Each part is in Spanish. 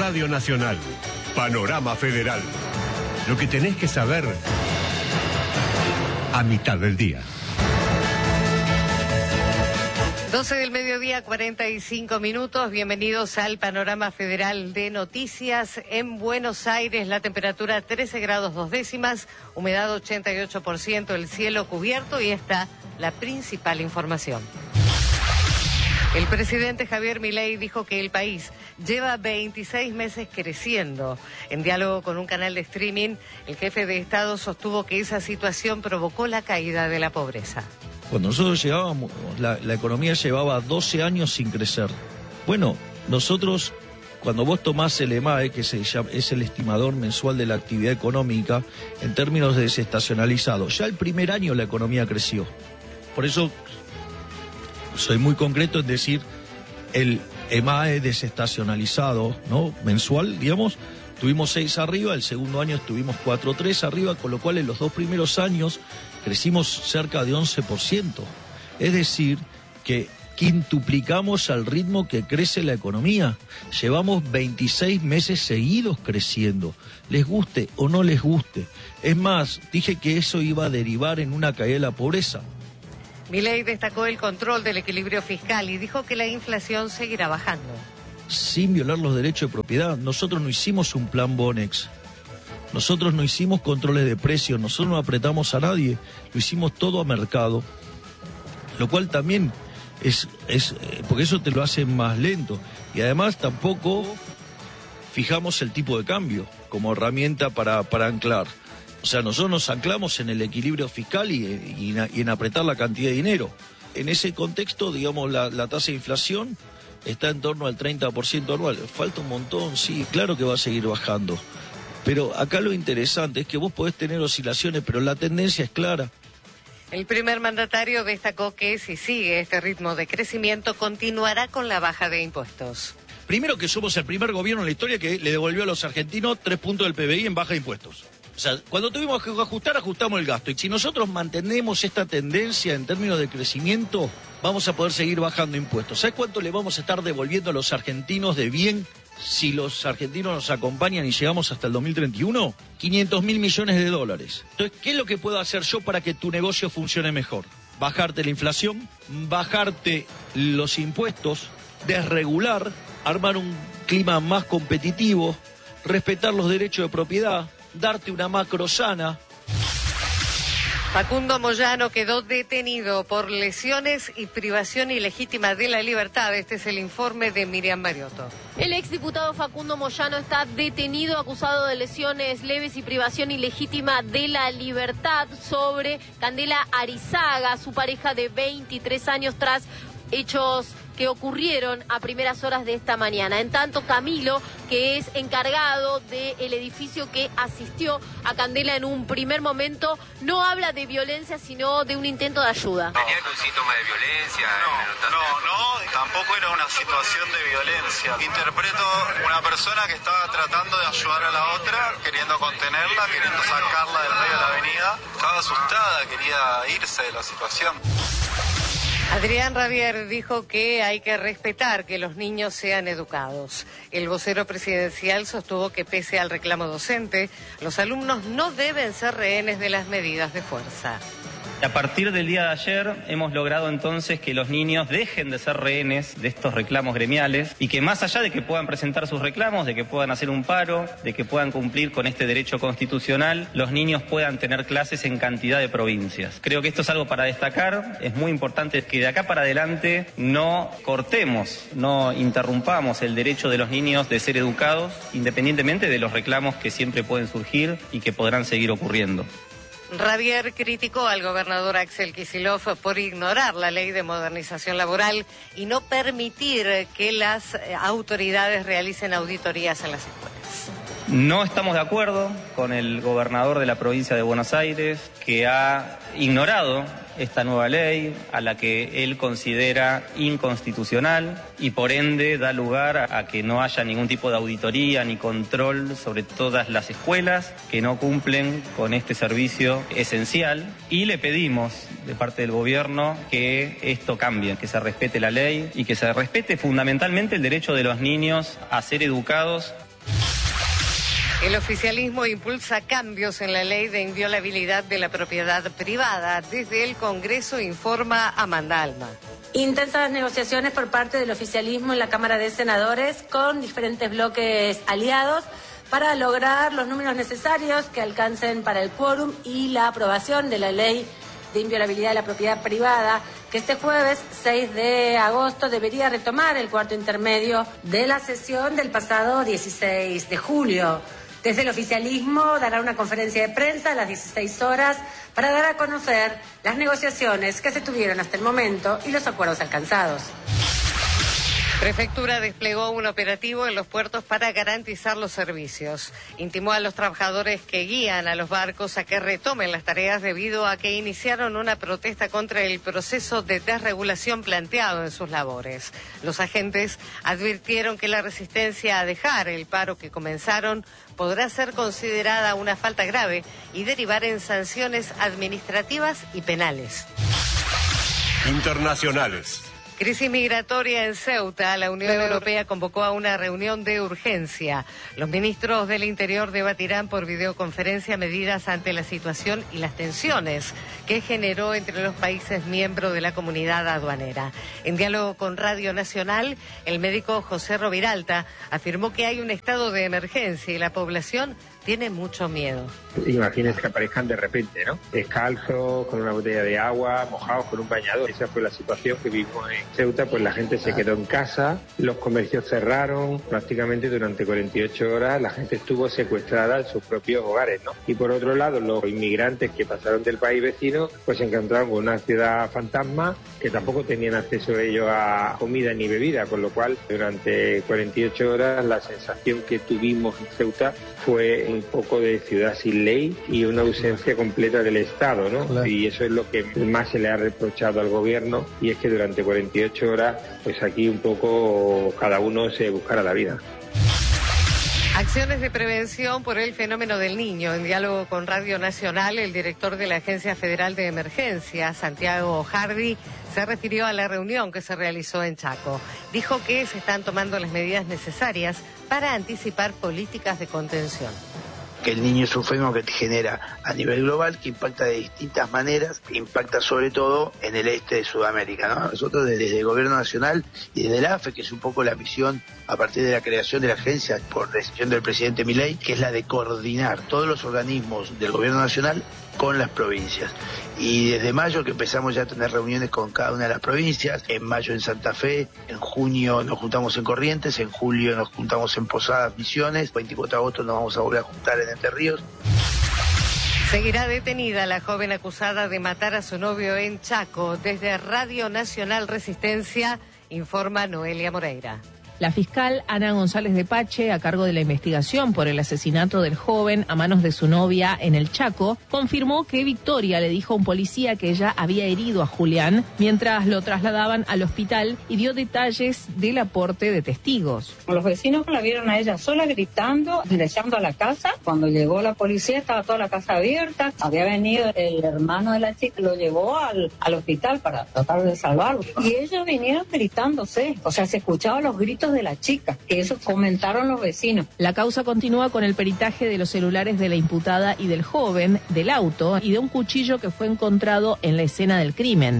Radio Nacional. Panorama Federal. Lo que tenés que saber a mitad del día. 12 del mediodía, 45 minutos. Bienvenidos al Panorama Federal de Noticias. En Buenos Aires, la temperatura 13 grados 2 décimas, humedad 88%, el cielo cubierto y esta la principal información. El presidente Javier Milei dijo que el país lleva 26 meses creciendo. En diálogo con un canal de streaming, el jefe de Estado sostuvo que esa situación provocó la caída de la pobreza. Cuando nosotros llegábamos, la economía llevaba 12 años sin crecer. Bueno, nosotros, cuando vos tomás el EMAE, que es el estimador mensual de la actividad económica, en términos de desestacionalizado, ya el primer año la economía creció. Por eso soy muy concreto en decir el EMAE desestacionalizado, ¿no? Mensual, digamos, tuvimos 6 arriba, el segundo año estuvimos 4,3 arriba, con lo cual en los 2 primeros años crecimos cerca de 11%. Es decir, que quintuplicamos al ritmo que crece la economía. Llevamos 26 meses seguidos creciendo, les guste o no les guste. Es más, dije que eso iba a derivar en una caída de la pobreza. Milei destacó el control del equilibrio fiscal y dijo que la inflación seguirá bajando. Sin violar los derechos de propiedad. Nosotros no hicimos un plan Bonex. Nosotros no hicimos controles de precios, nosotros no apretamos a nadie, lo hicimos todo a mercado, lo cual también es porque eso te lo hace más lento. Y además tampoco fijamos el tipo de cambio como herramienta para anclar. O sea, nosotros nos anclamos en el equilibrio fiscal y en apretar la cantidad de dinero. En ese contexto, digamos, la tasa de inflación está en torno al 30% anual. Falta un montón, sí, claro que va a seguir bajando. Pero acá lo interesante es que vos podés tener oscilaciones, pero la tendencia es clara. El primer mandatario destacó que si sigue este ritmo de crecimiento, continuará con la baja de impuestos. Primero que somos el primer gobierno en la historia que le devolvió a los argentinos 3 puntos del PBI en baja de impuestos. O sea, cuando tuvimos que ajustar, ajustamos el gasto. Y si nosotros mantenemos esta tendencia en términos de crecimiento, vamos a poder seguir bajando impuestos. ¿Sabes cuánto le vamos a estar devolviendo a los argentinos de bien si los argentinos nos acompañan y llegamos hasta el 2031? 500.000 millones de dólares. Entonces, ¿qué es lo que puedo hacer yo para que tu negocio funcione mejor? Bajarte la inflación, bajarte los impuestos, desregular, armar un clima más competitivo, respetar los derechos de propiedad, darte una macro sana. Facundo Moyano quedó detenido por lesiones y privación ilegítima de la libertad. Este es el informe de Miriam Mariotto. El exdiputado Facundo Moyano está detenido, acusado de lesiones leves y privación ilegítima de la libertad sobre Candela Arizaga, su pareja de 23 años, tras hechos que ocurrieron a primeras horas de esta mañana. En tanto, Camilo, que es encargado del edificio que asistió a Candela en un primer momento, no habla de violencia, sino de un intento de ayuda. ¿Tenía algún síntoma de violencia? No, tampoco era una situación de violencia. Interpreto una persona que estaba tratando de ayudar a la otra, queriendo contenerla, queriendo sacarla del medio de la avenida. Estaba asustada, quería irse de la situación. Adrián Rabier dijo que hay que respetar que los niños sean educados. El vocero presidencial sostuvo que pese al reclamo docente, los alumnos no deben ser rehenes de las medidas de fuerza. A partir del día de ayer hemos logrado entonces que los niños dejen de ser rehenes de estos reclamos gremiales y que más allá de que puedan presentar sus reclamos, de que puedan hacer un paro, de que puedan cumplir con este derecho constitucional, los niños puedan tener clases en cantidad de provincias. Creo que esto es algo para destacar. Es muy importante que de acá para adelante no cortemos, no interrumpamos el derecho de los niños de ser educados, independientemente de los reclamos que siempre pueden surgir y que podrán seguir ocurriendo. Rabier criticó al gobernador Axel Kicillof por ignorar la ley de modernización laboral y no permitir que las autoridades realicen auditorías en las escuelas. No estamos de acuerdo con el gobernador de la provincia de Buenos Aires, que ha ignorado esta nueva ley, a la que él considera inconstitucional y por ende da lugar a que no haya ningún tipo de auditoría ni control sobre todas las escuelas que no cumplen con este servicio esencial. Y le pedimos de parte del gobierno que esto cambie, que se respete la ley y que se respete fundamentalmente el derecho de los niños a ser educados El oficialismo impulsa cambios en la ley de inviolabilidad de la propiedad privada. Desde el Congreso informa Amanda Alma. Intensas negociaciones por parte del oficialismo en la Cámara de Senadores con diferentes bloques aliados para lograr los números necesarios que alcancen para el quórum y la aprobación de la ley de inviolabilidad de la propiedad privada, que este jueves 6 de agosto debería retomar el cuarto intermedio de la sesión del pasado 16 de julio. Desde el oficialismo dará una conferencia de prensa a las 16 horas para dar a conocer las negociaciones que se tuvieron hasta el momento y los acuerdos alcanzados. Prefectura desplegó un operativo en los puertos para garantizar los servicios. Intimó a los trabajadores que guían a los barcos a que retomen las tareas debido a que iniciaron una protesta contra el proceso de desregulación planteado en sus labores. Los agentes advirtieron que la resistencia a dejar el paro que comenzaron podrá ser considerada una falta grave y derivar en sanciones administrativas y penales. Internacionales. Crisis migratoria en Ceuta. La Unión Europea convocó a una reunión de urgencia. Los ministros del Interior debatirán por videoconferencia medidas ante la situación y las tensiones que generó entre los países miembros de la comunidad aduanera. En diálogo con Radio Nacional, el médico José Roviralta afirmó que hay un estado de emergencia y la población tiene mucho miedo. Imagínense que aparezcan de repente, ¿no? Descalzos, con una botella de agua, mojados con un bañador. Esa fue la situación que vivimos en Ceuta, pues la gente se quedó en casa, los comercios cerraron, prácticamente durante 48 horas la gente estuvo secuestrada en sus propios hogares, ¿no? Y por otro lado, los inmigrantes que pasaron del país vecino, pues se encontraron con una ciudad fantasma que tampoco tenían acceso ellos a comida ni bebida, con lo cual durante 48 horas la sensación que tuvimos en Ceuta fue un poco de ciudad sin ley y una ausencia completa del Estado, ¿no? Claro. Y eso es lo que más se le ha reprochado al gobierno, y es que durante 48 horas, pues aquí un poco cada uno se buscara la vida. Acciones de prevención por el fenómeno del niño. En diálogo con Radio Nacional, el director de la Agencia Federal de Emergencia, Santiago Hardy, se refirió a la reunión que se realizó en Chaco. Dijo que se están tomando las medidas necesarias para anticipar políticas de contención. Que el niño es un fenómeno que te genera a nivel global, que impacta de distintas maneras, impacta sobre todo en el este de Sudamérica, ¿no? Nosotros desde el Gobierno Nacional y desde la AFE, que es un poco la misión a partir de la creación de la agencia por decisión del presidente Milei, que es la de coordinar todos los organismos del Gobierno Nacional con las provincias. Y desde mayo que empezamos ya a tener reuniones con cada una de las provincias, en mayo en Santa Fe, en junio nos juntamos en Corrientes, en julio nos juntamos en Posadas, Misiones, 24 de agosto nos vamos a volver a juntar en Entre Ríos. Seguirá detenida la joven acusada de matar a su novio en Chaco. Desde Radio Nacional Resistencia, informa Noelia Moreira. La fiscal Ana González de Pache, a cargo de la investigación por el asesinato del joven a manos de su novia en el Chaco, confirmó que Victoria le dijo a un policía que ella había herido a Julián mientras lo trasladaban al hospital y dio detalles del aporte de testigos. Los vecinos la vieron a ella sola gritando, ingresando a la casa. Cuando llegó la policía estaba toda la casa abierta. Había venido el hermano de la chica, lo llevó al hospital para tratar de salvarlo. Y ellos vinieron gritándose, o sea, se escuchaban los gritos de la chica, que eso comentaron los vecinos. La causa continúa con el peritaje de los celulares de la imputada y del joven, del auto y de un cuchillo que fue encontrado en la escena del crimen.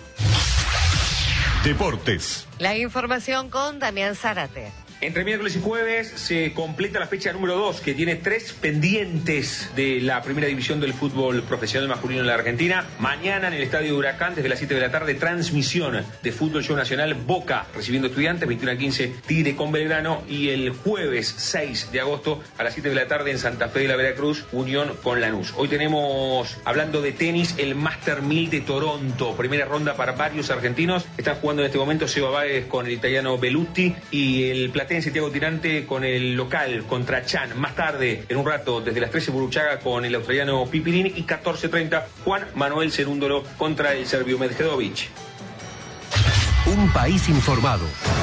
Deportes. La información con Damián Zárate. Entre miércoles y jueves se completa la fecha número 2, que tiene 3 pendientes de la primera división del fútbol profesional masculino en la Argentina. Mañana en el Estadio de Huracán, desde las 7 de la tarde, transmisión de Fútbol Show Nacional, Boca recibiendo Estudiantes, 21:15, Tigre con Belgrano. Y el jueves 6 de agosto, a las 7 de la tarde, en Santa Fe de la Veracruz, Unión con Lanús. Hoy tenemos, hablando de tenis, el Master 1000 de Toronto. Primera ronda para varios argentinos. Están jugando en este momento Seba Báez con el italiano Bellutti y el platense Thiago Tirante con el local contra Chan. Más tarde, en un rato, desde las 13, Buruchaga con el australiano Pipirini, y 14:30, Juan Manuel Cerúndolo contra el serbio Medjedovic. Un país informado.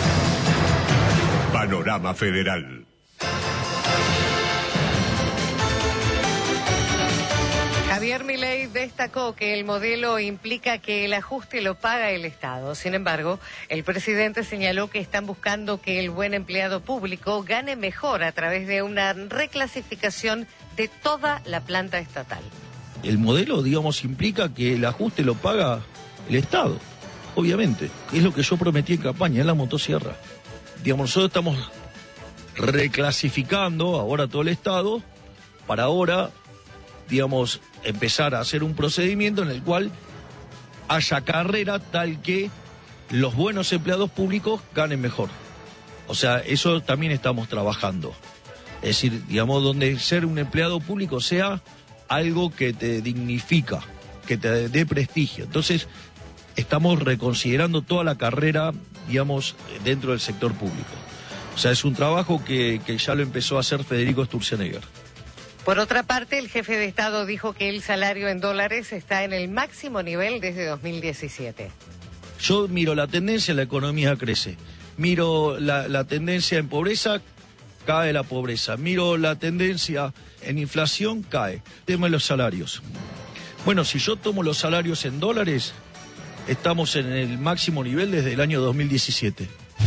Panorama Federal. Javier Javier Milei destacó que el modelo implica que el ajuste lo paga el Estado. Sin embargo, el presidente señaló que están buscando que el buen empleado público gane mejor a través de una reclasificación de toda la planta estatal. El modelo, digamos, implica que el ajuste lo paga el Estado, obviamente. Es lo que yo prometí en campaña, en la motosierra. Digamos, nosotros estamos reclasificando ahora todo el Estado para ahora, digamos, empezar a hacer un procedimiento en el cual haya carrera tal que los buenos empleados públicos ganen mejor. O sea, eso también estamos trabajando. Es decir, digamos, donde ser un empleado público sea algo que te dignifica, que te dé prestigio. Entonces, estamos reconsiderando toda la carrera, digamos, dentro del sector público. O sea, es un trabajo que ya lo empezó a hacer Federico Sturzenegger. Por otra parte, el jefe de Estado dijo que el salario en dólares está en el máximo nivel desde 2017. Yo miro la tendencia, la economía crece. Miro la tendencia en pobreza, cae la pobreza. Miro la tendencia en inflación, cae. Tema de los salarios. Bueno, si yo tomo los salarios en dólares, estamos en el máximo nivel desde el año 2017.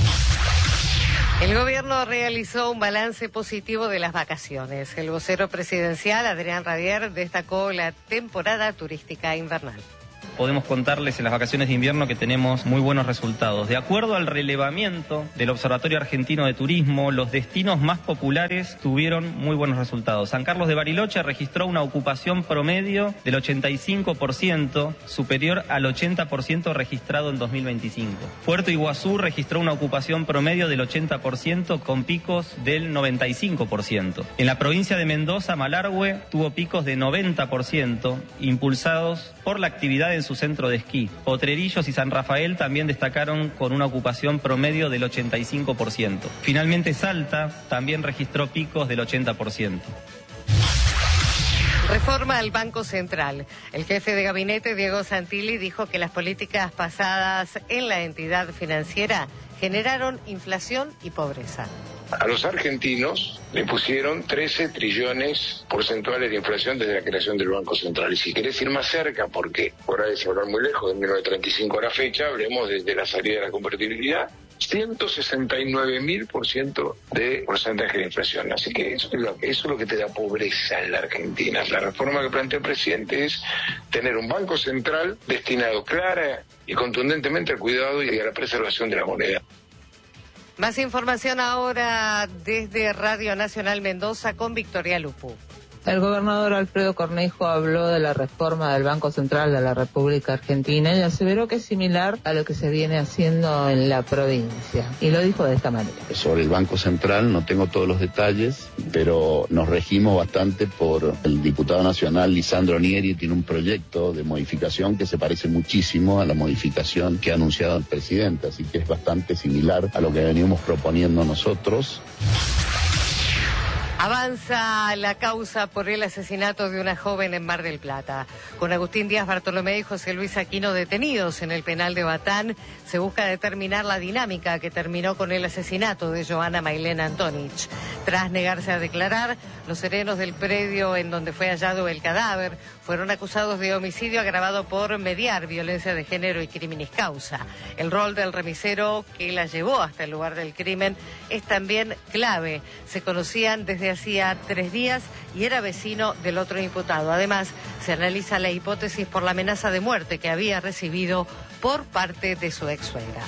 El gobierno realizó un balance positivo de las vacaciones. El vocero presidencial, Adrián Radier, destacó la temporada turística invernal. Podemos contarles en las vacaciones de invierno que tenemos muy buenos resultados. De acuerdo al relevamiento del Observatorio Argentino de Turismo, los destinos más populares tuvieron muy buenos resultados. San Carlos de Bariloche registró una ocupación promedio del 85%, superior al 80% registrado en 2025. Puerto Iguazú registró una ocupación promedio del 80% con picos del 95%. En la provincia de Mendoza, Malargüe tuvo picos de 90%, impulsados por la actividad en su centro de esquí. Potrerillos y San Rafael también destacaron con una ocupación promedio del 85%. Finalmente Salta también registró picos del 80%. Reforma al Banco Central. El jefe de gabinete, Diego Santilli, dijo que las políticas pasadas en la entidad financiera generaron inflación y pobreza. A los argentinos le pusieron 13 trillones porcentuales de inflación desde la creación del Banco Central. Y si querés ir más cerca, porque por ahí se hablar muy lejos, de 1935 a la fecha, hablemos desde la salida de la convertibilidad, 169.000% de porcentaje de inflación. Así que eso es lo que te da pobreza en la Argentina. La reforma que plantea el presidente es tener un Banco Central destinado clara y contundentemente al cuidado y a la preservación de la moneda. Más información ahora desde Radio Nacional Mendoza con Victoria Lupu. El gobernador Alfredo Cornejo habló de la reforma del Banco Central de la República Argentina y aseveró que es similar a lo que se viene haciendo en la provincia. Y lo dijo de esta manera. Sobre el Banco Central no tengo todos los detalles, pero nos regimos bastante por el diputado nacional Lisandro Nieri. Tiene un proyecto de modificación que se parece muchísimo a la modificación que ha anunciado el presidente, así que es bastante similar a lo que venimos proponiendo nosotros. Avanza la causa por el asesinato de una joven en Mar del Plata. Con Agustín Díaz Bartolomé y José Luis Aquino detenidos en el penal de Batán, se busca determinar la dinámica que terminó con el asesinato de Joana Mailena Antonich. Tras negarse a declarar, los serenos del predio en donde fue hallado el cadáver fueron acusados de homicidio agravado por mediar violencia de género y criminis causa. El rol del remisero que la llevó hasta el lugar del crimen es también clave. Se conocían desde hacía 3 días y era vecino del otro imputado. Además, se analiza la hipótesis por la amenaza de muerte que había recibido por parte de su ex-suegra.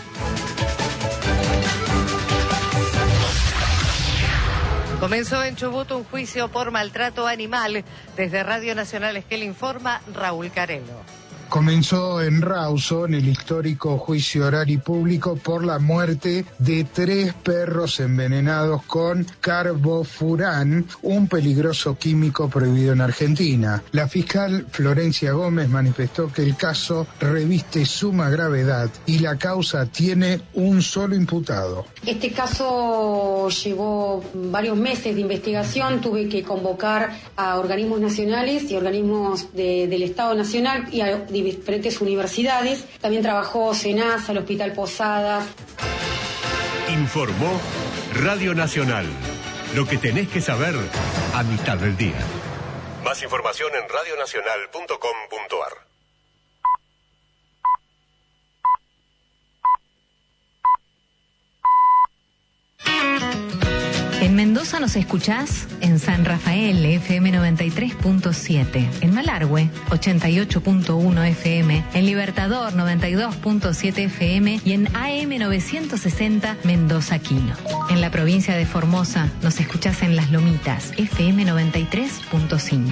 Comenzó en Chubut un juicio por maltrato animal. Desde Radio Nacional Esquel informa Raúl Carelo. Comenzó en Rawson el histórico juicio oral y público por la muerte de 3 perros envenenados con carbofurán, un peligroso químico prohibido en Argentina. La fiscal Florencia Gómez manifestó que el caso reviste suma gravedad y la causa tiene un solo imputado. Este caso llevó varios meses de investigación, tuve que convocar a organismos nacionales y organismos del Estado Nacional y a diferentes universidades. También trabajó SENASA, el Hospital Posadas. Informó Radio Nacional. Lo que tenés que saber a mitad del día. Más Más información en radionacional.com.ar. En Mendoza nos escuchás en San Rafael, FM 93.7, en Malargüe, 88.1 FM, en Libertador, 92.7 FM y en AM 960 Mendoza Quino. En la provincia de Formosa nos escuchás en Las Lomitas, FM 93.5.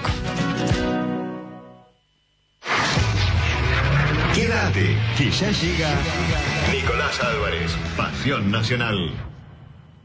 Quédate, que ya llega Nicolás Álvarez, Pasión Nacional.